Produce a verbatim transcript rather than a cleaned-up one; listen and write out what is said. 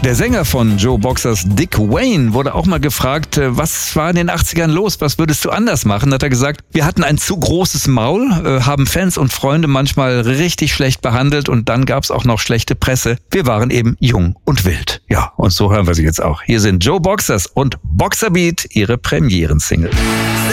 Der Sänger von Joe Boxers, Dick Wayne, wurde auch mal gefragt, was war in den achtzigern los, was würdest du anders machen? Hat er gesagt, wir hatten ein zu großes Maul, haben Fans und Freunde manchmal richtig schlecht behandelt und dann gab's auch noch schlechte Presse. Wir waren eben jung und wild. Ja, und so hören wir sie jetzt auch. Hier sind Joe Boxers und Boxer Beat, ihre Premieren-Single.